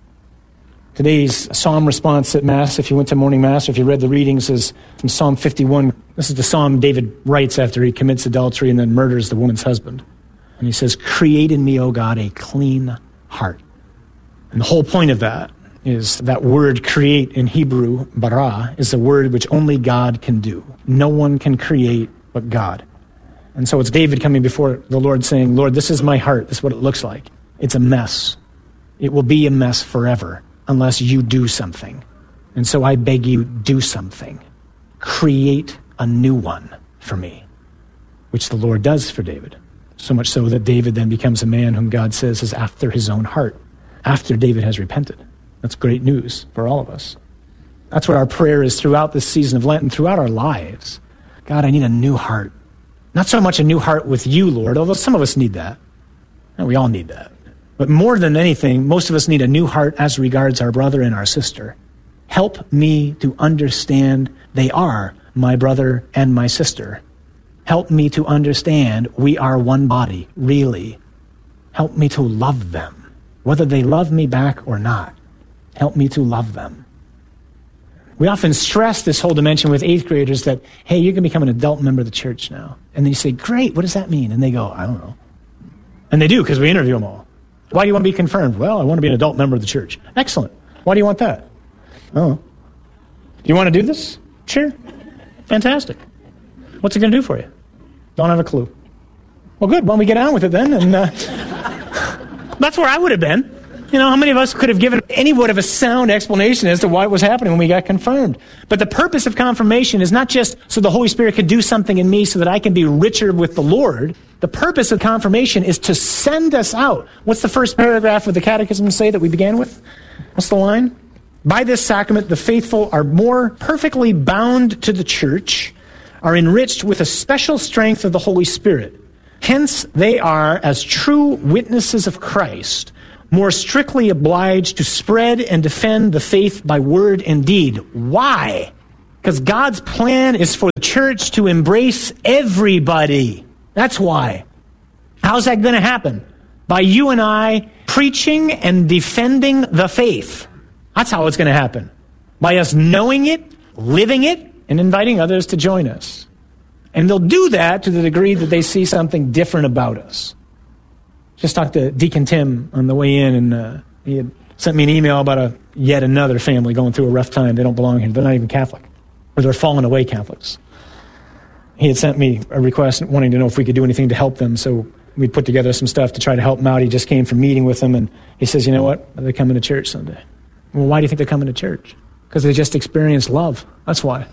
Today's psalm response at Mass, if you went to morning Mass or if you read the readings, is from Psalm 51. This is the psalm David writes after he commits adultery and then murders the woman's husband. And he says, "Create in me, O God, a clean heart." And the whole point of that is that word create in Hebrew, bara, is a word which only God can do. No one can create but God. And so it's David coming before the Lord saying, "Lord, this is my heart. This is what it looks like. It's a mess. It will be a mess forever unless you do something. And so I beg you, do something. Create a new one for me," which the Lord does for David. So much so that David then becomes a man whom God says is after his own heart, after David has repented. That's great news for all of us. That's what our prayer is throughout this season of Lent and throughout our lives. God, I need a new heart. Not so much a new heart with you, Lord, although some of us need that. And we all need that. But more than anything, most of us need a new heart as regards our brother and our sister. Help me to understand they are my brother and my sister. Help me to understand we are one body, really. Help me to love them, whether they love me back or not. Help me to love them. We often stress this whole dimension with 8th graders that, hey, you can become an adult member of the church now. And then you say, great, what does that mean? And they go, I don't know. And they do, because we interview them all. Why do you want to be confirmed? Well, I want to be an adult member of the church. Excellent. Why do you want that? Oh. Do you want to do this? Sure. Fantastic. What's it going to do for you? Don't have a clue. Well, good. Why don't we get on with it then? And that's where I would have been. You know, how many of us could have given any word of a sound explanation as to why it was happening when we got confirmed? But the purpose of confirmation is not just so the Holy Spirit could do something in me so that I can be richer with the Lord. The purpose of confirmation is to send us out. What's the first paragraph of the Catechism say that we began with? What's the line? By this sacrament, the faithful are more perfectly bound to the church, are enriched with a special strength of the Holy Spirit. Hence, they are, as true witnesses of Christ, more strictly obliged to spread and defend the faith by word and deed. Why? Because God's plan is for the church to embrace everybody. That's why. How's that going to happen? By you and I preaching and defending the faith. That's how it's going to happen. By us knowing it, living it, and inviting others to join us. And they'll do that to the degree that they see something different about us. Just talked to Deacon Tim on the way in, and he had sent me an email about yet another family going through a rough time. They don't belong here. They're not even Catholic. Or they're fallen away Catholics. He had sent me a request wanting to know if we could do anything to help them, so we put together some stuff to try to help them out. He just came from meeting with them, and he says, you know what? They're coming to church someday. Well, why do you think they're coming to church? Because they just experienced love. That's why.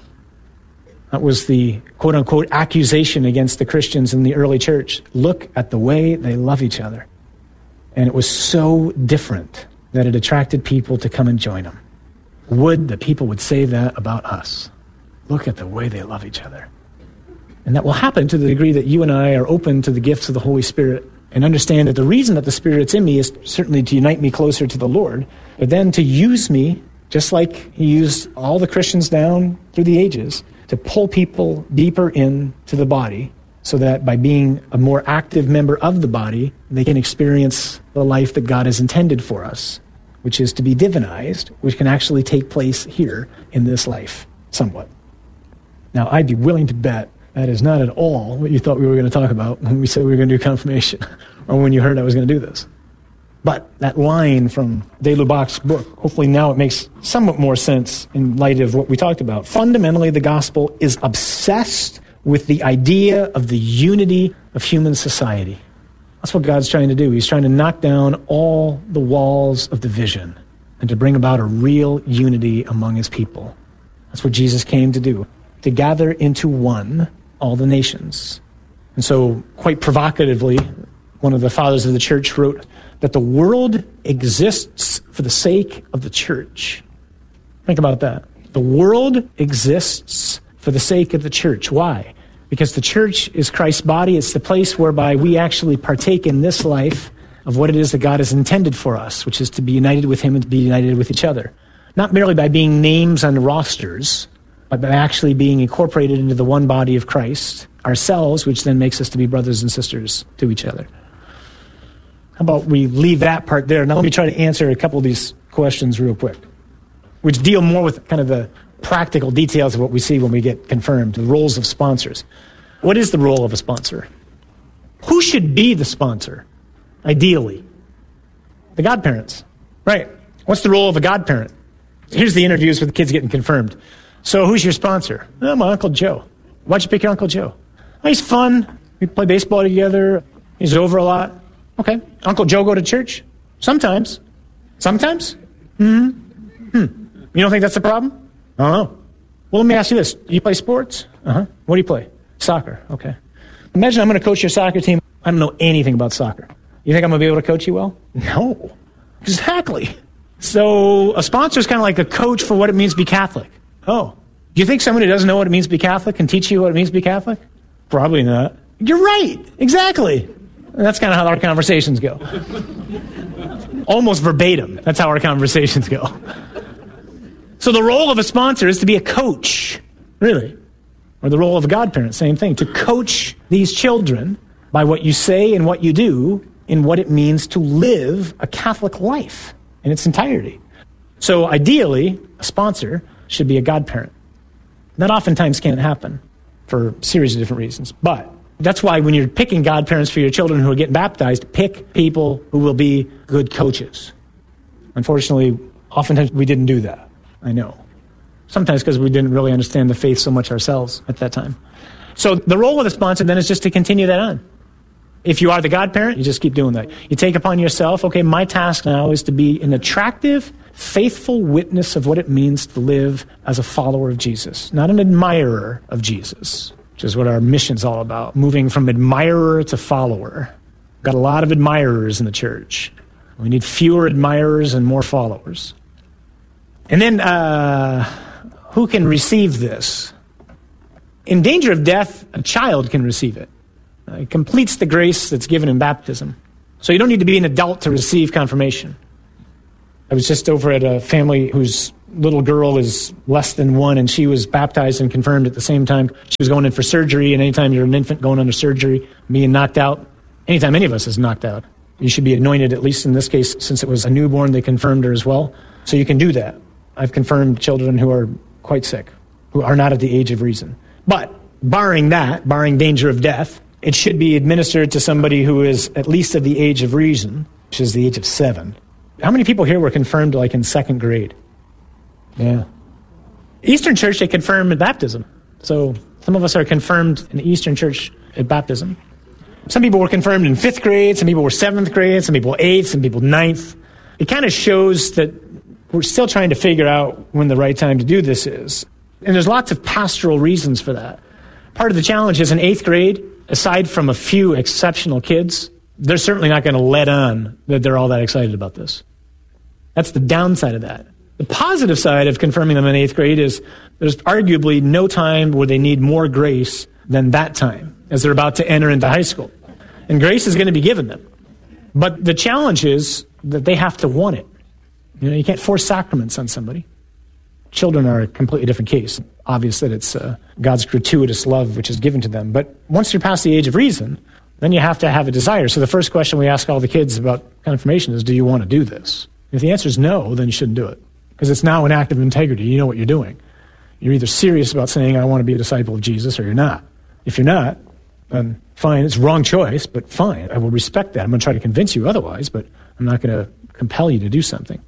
That was the quote-unquote accusation against the Christians in the early church. Look at the way they love each other. And it was so different that it attracted people to come and join them. Would that people would say that about us. Look at the way they love each other. And that will happen to the degree that you and I are open to the gifts of the Holy Spirit and understand that the reason that the Spirit's in me is certainly to unite me closer to the Lord, but then to use me, just like he used all the Christians down through the ages, to pull people deeper into the body so that by being a more active member of the body, they can experience the life that God has intended for us, which is to be divinized, which can actually take place here in this life, somewhat. Now, I'd be willing to bet that is not at all what you thought we were going to talk about when we said we were going to do confirmation, or when you heard I was going to do this. But that line from de Lubac's book, hopefully now it makes somewhat more sense in light of what we talked about. Fundamentally, the gospel is obsessed with the idea of the unity of human society. That's what God's trying to do. He's trying to knock down all the walls of division and to bring about a real unity among his people. That's what Jesus came to do, to gather into one all the nations. And so, quite provocatively, one of the fathers of the church wrote that the world exists for the sake of the church. Think about that. The world exists for the sake of the church. Why? Because the church is Christ's body. It's the place whereby we actually partake in this life of what it is that God has intended for us, which is to be united with him and to be united with each other. Not merely by being names on rosters, but by actually being incorporated into the one body of Christ, ourselves, which then makes us to be brothers and sisters to each other. How about we leave that part there? Now let me try to answer a couple of these questions real quick, which deal more with kind of the practical details of what we see when we get confirmed, the roles of sponsors. What is the role of a sponsor? Who should be the sponsor, ideally? The godparents. Right. What's the role of a godparent? Here's the interviews with the kids getting confirmed. So who's your sponsor? Oh, my Uncle Joe. Why'd you pick your Uncle Joe? Oh, he's fun. We play baseball together. He's over a lot. Okay. Uncle Joe go to church? Sometimes. Sometimes? You don't think that's a problem? I don't know. Well, let me ask you this. Do you play sports? What do you play? Soccer. Okay. Imagine I'm going to coach your soccer team. I don't know anything about soccer. You think I'm going to be able to coach you well? No. Exactly. So a sponsor is kind of like a coach for what it means to be Catholic. Oh. Do you think somebody who doesn't know what it means to be Catholic can teach you what it means to be Catholic? Probably not. You're right. Exactly. And that's kind of how our conversations go. Almost verbatim. That's how our conversations go. So the role of a sponsor is to be a coach, really. Or the role of a godparent, same thing. To coach these children by what you say and what you do in what it means to live a Catholic life in its entirety. So ideally, a sponsor should be a godparent. That oftentimes can't happen for a series of different reasons. But that's why when you're picking godparents for your children who are getting baptized, pick people who will be good coaches. Unfortunately, oftentimes we didn't do that. I know. Sometimes because we didn't really understand the faith so much ourselves at that time. So the role of the sponsor then is just to continue that on. If you are the godparent, you just keep doing that. You take upon yourself, okay, my task now is to be an attractive, faithful witness of what it means to live as a follower of Jesus, not an admirer of Jesus, which is what our mission's all about, moving from admirer to follower. We've got a lot of admirers in the church. We need fewer admirers and more followers. And then, who can receive this? In danger of death, a child can receive it. It completes the grace that's given in baptism. So you don't need to be an adult to receive confirmation. I was just over at a family whose little girl is less than 1, and she was baptized and confirmed at the same time. She was going in for surgery, and anytime you're an infant going under surgery, being knocked out, anytime any of us is knocked out, you should be anointed, at least in this case, since it was a newborn, they confirmed her as well. So you can do that. I've confirmed children who are quite sick, who are not at the age of reason. But barring that, barring danger of death, it should be administered to somebody who is at least of the age of reason, which is the age of 7. How many people here were confirmed like in 2nd grade? Yeah. Eastern Church, they confirm at baptism. So some of us are confirmed in the Eastern Church at baptism. Some people were confirmed in 5th grade, some people were 7th grade, some people 8th, some people 9th. It kind of shows that we're still trying to figure out when the right time to do this is. And there's lots of pastoral reasons for that. Part of the challenge is in 8th grade, aside from a few exceptional kids, they're certainly not going to let on that they're all that excited about this. That's the downside of that. The positive side of confirming them in 8th grade is there's arguably no time where they need more grace than that time as they're about to enter into high school. And grace is going to be given them. But the challenge is that they have to want it. You know, you can't force sacraments on somebody. Children are a completely different case. Obvious that it's God's gratuitous love which is given to them. But once you're past the age of reason, then you have to have a desire. So the first question we ask all the kids about confirmation is, do you want to do this? If the answer is no, then you shouldn't do it. Because it's now an act of integrity. You know what you're doing. You're either serious about saying, I want to be a disciple of Jesus, or you're not. If you're not, then fine, it's a wrong choice, but fine. I will respect that. I'm going to try to convince you otherwise, but I'm not going to compel you to do something.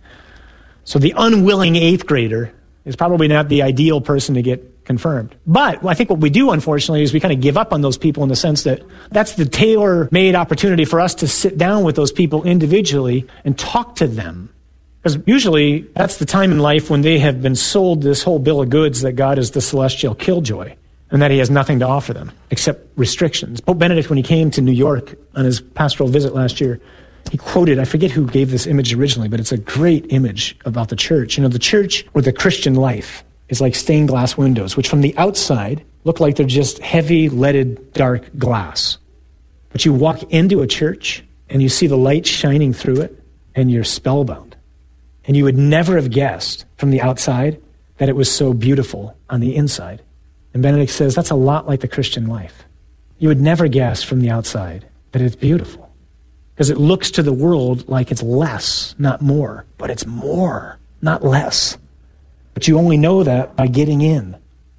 So the unwilling 8th grader is probably not the ideal person to get confirmed. But I think what we do, unfortunately, is we kind of give up on those people in the sense that that's the tailor-made opportunity for us to sit down with those people individually and talk to them. Because usually that's the time in life when they have been sold this whole bill of goods that God is the celestial killjoy and that he has nothing to offer them except restrictions. Pope Benedict, when he came to New York on his pastoral visit last year, he quoted, I forget who gave this image originally, but it's a great image about the church. You know, the church or the Christian life is like stained glass windows, which from the outside look like they're just heavy, leaded, dark glass. But you walk into a church and you see the light shining through it and you're spellbound. And you would never have guessed from the outside that it was so beautiful on the inside. And Benedict says that's a lot like the Christian life. You would never guess from the outside that it's beautiful. Because it looks to the world like it's less, not more. But it's more, not less. But you only know that by getting in.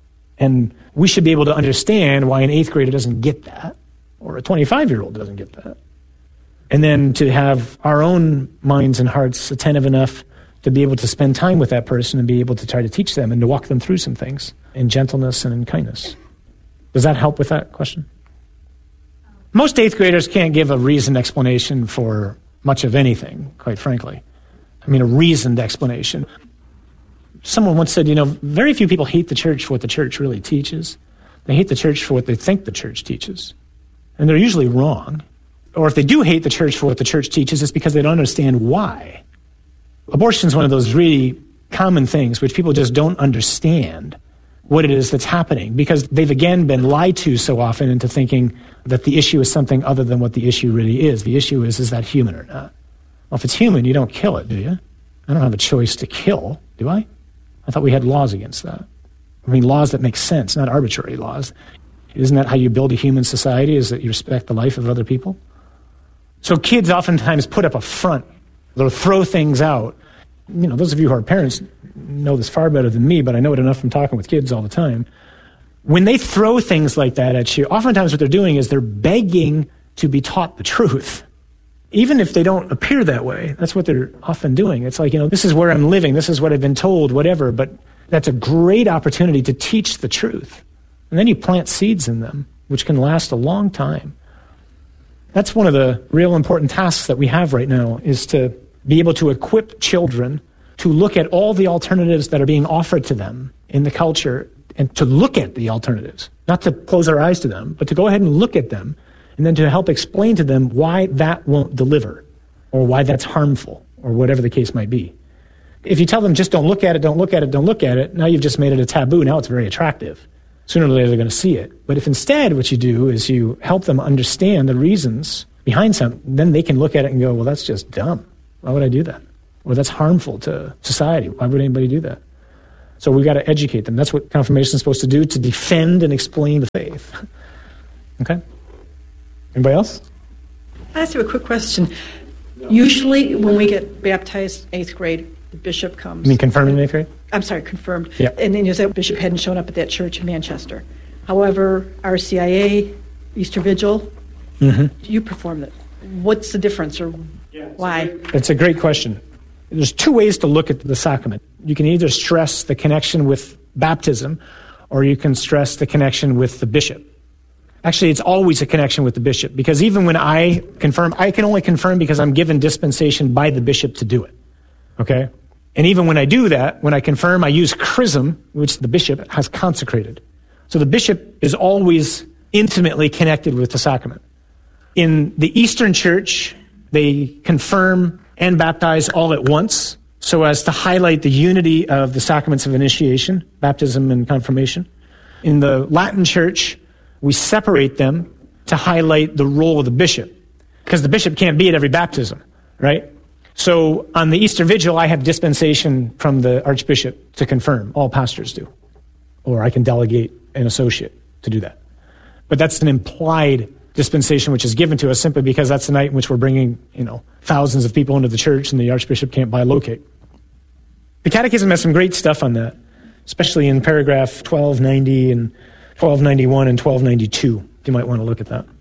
And we should be able to understand why an 8th grader doesn't get that, or a 25-year-old doesn't get that. And then to have our own minds and hearts attentive enough to be able to spend time with that person and be able to try to teach them and to walk them through some things in gentleness and in kindness. Does that help with that question? Most 8th graders can't give a reasoned explanation for much of anything, quite frankly. I mean, a reasoned explanation. Someone once said, you know, very few people hate the church for what the church really teaches. They hate the church for what they think the church teaches. And they're usually wrong. Or if they do hate the church for what the church teaches, it's because they don't understand why. Abortion is one of those really common things which people just don't understand what it is that's happening because they've again been lied to so often into thinking that the issue is something other than what the issue really is. The issue is that human or not? Well, if it's human, you don't kill it, do you? I don't have a choice to kill, do I? I thought we had laws against that. I mean, laws that make sense, not arbitrary laws. Isn't that how you build a human society, is that you respect the life of other people? So kids oftentimes put up a front. They'll throw things out. You know, those of you who are parents know this far better than me, but I know it enough from talking with kids all the time. When they throw things like that at you, oftentimes what they're doing is they're begging to be taught the truth. Even if they don't appear that way, that's what they're often doing. It's like, you know, this is where I'm living, this is what I've been told, whatever, but that's a great opportunity to teach the truth. And then you plant seeds in them, which can last a long time. That's one of the real important tasks that we have right now, is to be able to equip children to look at all the alternatives that are being offered to them in the culture and to look at the alternatives, not to close our eyes to them, but to go ahead and look at them and then to help explain to them why that won't deliver or why that's harmful or whatever the case might be. If you tell them just don't look at it, don't look at it, don't look at it, now you've just made it a taboo. Now it's very attractive. Sooner or later they're going to see it. But if instead what you do is you help them understand the reasons behind something, then they can look at it and go, well, that's just dumb. Why would I do that? Or that's harmful to society. Why would anybody do that? So we've got to educate them. That's what confirmation is supposed to do, to defend and explain the faith. Okay? Anybody else? I ask you a quick question. Usually when we get baptized 8th grade, the bishop comes. You mean confirmed in 8th grade? I'm sorry, confirmed. Yeah. And then you say bishop hadn't shown up at that church in Manchester. However, RCIA, Easter Vigil, you perform it. What's the difference, or why? It's a great question. There's two ways to look at the sacrament. You can either stress the connection with baptism, or you can stress the connection with the bishop. Actually, it's always a connection with the bishop, because even when I confirm, I can only confirm because I'm given dispensation by the bishop to do it. Okay? And even when I do that, when I confirm, I use chrism, which the bishop has consecrated. So the bishop is always intimately connected with the sacrament. In the Eastern Church, they confirm and baptize all at once, so as to highlight the unity of the sacraments of initiation, baptism and confirmation. In the Latin Church, we separate them to highlight the role of the bishop, because the bishop can't be at every baptism, right? So on the Easter Vigil, I have dispensation from the archbishop to confirm. All pastors do. Or I can delegate an associate to do that. But that's an implied dispensation which is given to us simply because that's the night in which we're bringing, thousands of people into the church and the archbishop can't bilocate. The Catechism has some great stuff on that, especially in paragraph 1290 and 1291 and 1292. You might want to look at that.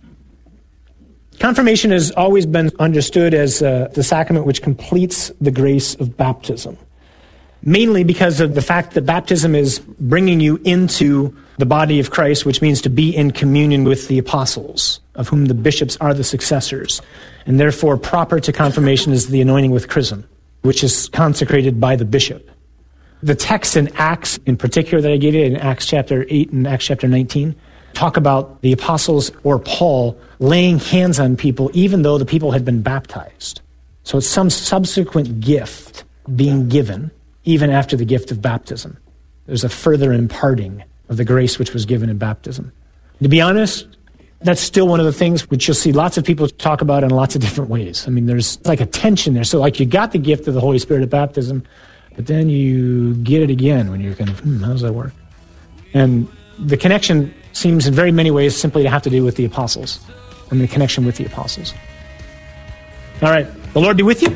Confirmation has always been understood as the sacrament which completes the grace of baptism, mainly because of the fact that baptism is bringing you into the body of Christ, which means to be in communion with the apostles, of whom the bishops are the successors. And therefore, proper to confirmation is the anointing with chrism, which is consecrated by the bishop. The texts in Acts, in particular, that I gave you, in Acts chapter 8 and Acts chapter 19, talk about the apostles or Paul laying hands on people even though the people had been baptized. So it's some subsequent gift being given even after the gift of baptism. There's a further imparting of the grace which was given in baptism. To be honest, that's still one of the things which you'll see lots of people talk about in lots of different ways. I mean, there's like a tension there. So like you got the gift of the Holy Spirit at baptism, but then you get it again when you're kind of, how does that work? And the connection seems in very many ways simply to have to do with the apostles and the connection with the apostles. All right. The Lord be with you.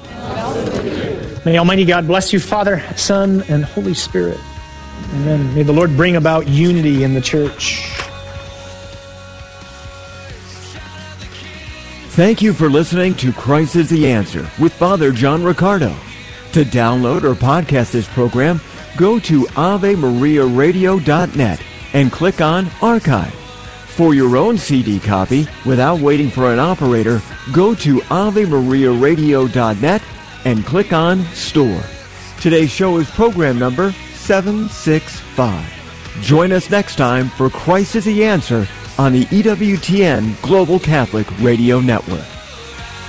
May Almighty God bless you, Father, Son, and Holy Spirit. Amen. May the Lord bring about unity in the church. Thank you for listening to Christ is the Answer with Father John Riccardo. To download or podcast this program, go to AveMariaRadio.net and click on Archive. For your own CD copy, without waiting for an operator, go to AveMariaRadio.net and click on Store. Today's show is program number 765. Join us next time for Christ is the Answer on the EWTN Global Catholic Radio Network.